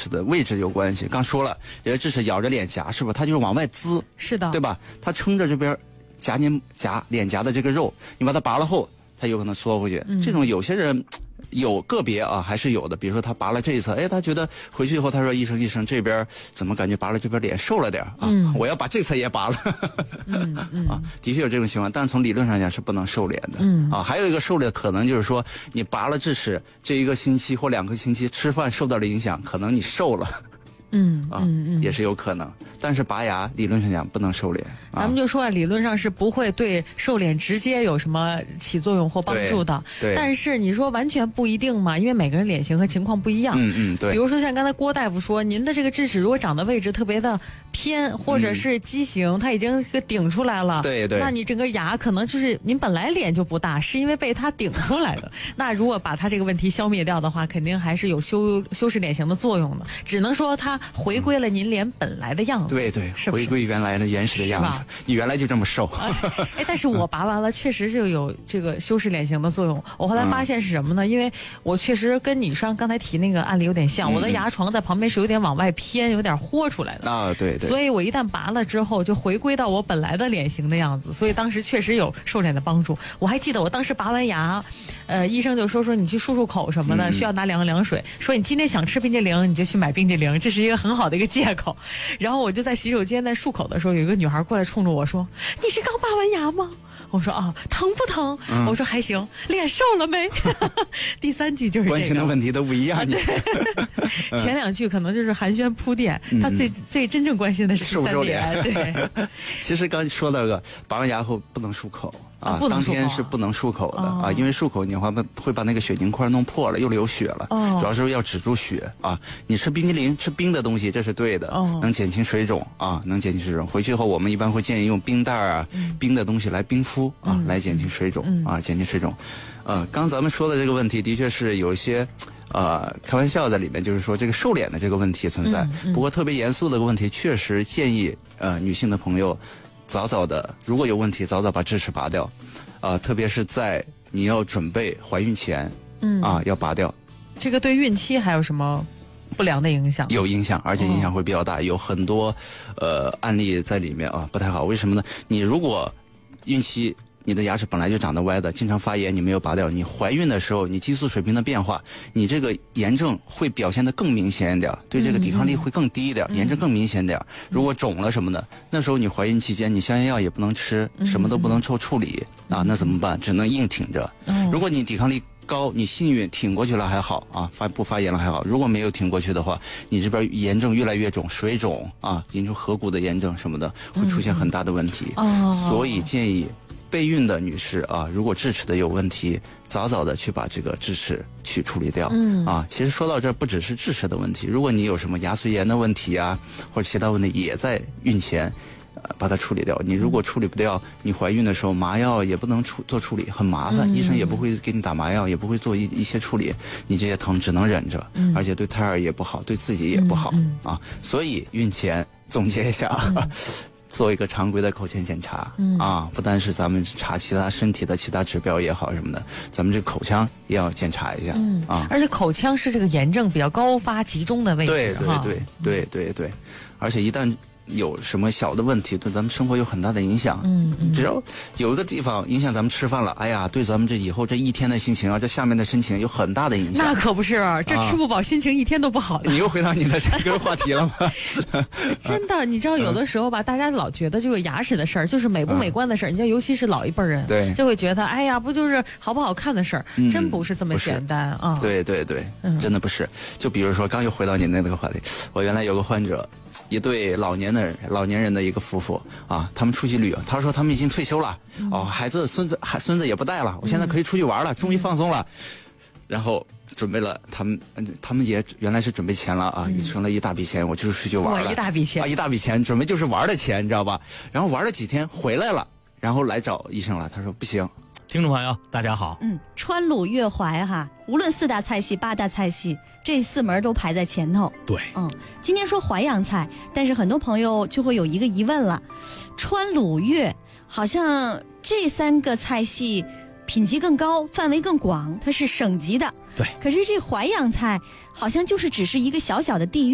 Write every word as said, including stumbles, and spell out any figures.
齿的位置有关系。刚说了，有些智齿咬着脸颊，是不是？它就是往外滋， 是的， 对吧？它撑着这边颊黏颊脸颊的这个肉，你把它拔了后，它有可能缩回去。嗯、这种有些人。有个别啊，还是有的。比如说他拔了这一侧，哎，他觉得回去以后，他说医生医生这边怎么感觉拔了这边脸瘦了点啊？嗯、我要把这侧也拔了。嗯嗯、啊，的确有这种情况，但是从理论上讲是不能瘦脸的。嗯啊，还有一个瘦脸可能就是说你拔了智齿这一个星期或两个星期吃饭受到了影响，可能你瘦了。 嗯啊， 嗯嗯， 也是有可能，但是拔牙理论上讲不能瘦脸。 啊、咱们就说啊，理论上是不会对瘦脸直接有什么起作用或帮助的。 对。对， 但是你说完全不一定嘛，因为每个人脸型和情况不一样。 嗯嗯，对。 比如说像刚才郭大夫说，您的这个智齿如果长的位置特别的偏，或者是畸形，嗯、它已经给顶出来了。 对对。 那你整个牙可能就是您本来脸就不大，是因为被它顶出来的。那如果把它这个问题消灭掉的话，肯定还是有修修饰脸型的作用的。只能说它回归了您。脸本来的样子， 对对， 是不是回归原来的原始的样子？你原来就这么瘦。 哎，但是我拔完了，确实是有这个修饰脸型的作用。我后来发现是什么呢？嗯、因为我确实跟你上刚才提那个案例有点像，嗯、我的牙床在旁边是有点往外偏，有点豁出来的啊，对对。 所以我一旦拔了之后，就回归到我本来的脸型的样子。所以当时确实有瘦脸的帮助。我还记得我当时拔完牙，呃，医生就说说你去漱漱口什么的，嗯、需要拿凉凉水。说你今天想吃冰激凌，你就去买冰激凌，这是一个很好的一个借口。然后我就在洗手间在漱口的时候，有一个女孩过来冲着我说：“你是刚拔完牙吗？”我说：“啊，疼不疼？”嗯、我说：“还行。”脸瘦了没？第三句就是这个。 关心的问题都不一样。啊、 前两句可能就是寒暄铺垫，嗯、他最最真正关心的是瘦不瘦脸。 对。 其实刚说那个拔完牙后不能漱口。啊， 啊当天是不能漱口的、哦、啊，因为漱口你会把会把那个血凝块弄破了，又流血了。哦，主要是要止住血啊。你吃冰激凌，吃冰的东西，这是对的，哦、能减轻水肿啊，能减轻水肿。回去后，我们一般会建议用冰袋啊、嗯、冰的东西来冰敷啊，嗯、来减轻水肿、嗯、啊，减轻水肿。呃，刚咱们说的这个问题，的确是有一些。呃，开玩笑在里面，就是说这个瘦脸的这个问题存在。嗯嗯、不过特别严肃的一个问题，确实建议呃女性的朋友。早早的，如果有问题，早早把智齿拔掉，啊、呃，特别是在你要准备怀孕前，嗯啊，要拔掉。 这个对孕期还有什么不良的影响？ 有影响，而且影响会比较大，哦、有很多呃案例在里面啊，不太好。为什么呢？你如果孕期你的牙齿本来就长得歪的，经常发炎，你没有拔掉，你怀孕的时候，你激素水平的变化，你这个炎症会表现得更明显一点，对这个抵抗力会更低一点，嗯、炎症更明显一点。如果肿了什么的，那时候你怀孕期间，你消炎药也不能吃，什么都不能抽处理、嗯、啊，那怎么办？只能硬挺着。嗯、如果你抵抗力高，你幸运挺过去了还好啊，发不发炎了还好。如果没有挺过去的话，你这边炎症越来越肿，水肿啊，引出颌骨的炎症什么的，会出现很大的问题。嗯、所以建议。备孕的女士啊，如果智齿的有问题，早早的去把这个智齿去处理掉。嗯啊，其实说到这儿，不只是智齿的问题，如果你有什么牙髓炎的问题啊，或者其他问题，也在孕前，呃，把它处理掉。你如果处理不掉，你怀孕的时候麻药也不能处做处理，很麻烦，嗯、医生也不会给你打麻药，也不会做一一些处理，你这些疼只能忍着，嗯、而且对胎儿也不好，对自己也不好、嗯嗯、啊。所以孕前总结一下。嗯做一个常规的口腔检查、嗯、啊，不单是咱们查其他身体的其他指标也好什么的，咱们这口腔也要检查一下、嗯、啊。 而且口腔是这个炎症比较高发集中的位置， 对对对对对对，而且一旦有什么小的问题，对咱们生活有很大的影响。嗯，嗯只要有一个地方影响咱们吃饭了，哎呀，对咱们这以后这一天的心情啊，这下面的心情有很大的影响。 那可不是，这吃不饱，啊、心情一天都不好的。 你又回到你的这个话题了吗？ 真的，你知道有的时候吧，嗯、大家老觉得这个牙齿的事儿就是美不美观的事儿，你、嗯、知道，尤其是老一辈人， 对， 就会觉得，哎呀，不就是好不好看的事儿，嗯、真不是这么简单啊。 对对对，嗯、真的不是。就比如说，刚又回到你那个话题，我原来有个患者。一对老年的老年人的一个夫妇啊，他们出去旅游，他说他们已经退休了，嗯、哦，孩子孙子还孙子也不带了，我现在可以出去玩了，嗯、终于放松了，然后准备了他们他们也原来是准备钱了啊，存、嗯、了一大笔钱，我就是出去玩了， 一大笔钱啊，一大笔钱，准备就是玩的钱，你知道吧？然后玩了几天回来了，然后来找医生了，他说不行。 听众朋友大家好， 嗯，川鲁粤淮哈，无论四大菜系八大菜系，这四门都排在前头。 对， 嗯，今天说淮扬菜，但是很多朋友就会有一个疑问了，川鲁粤好像这三个菜系品级更高，范围更广，它是省级的。 对， 可是这淮扬菜好像就是只是一个小小的地域。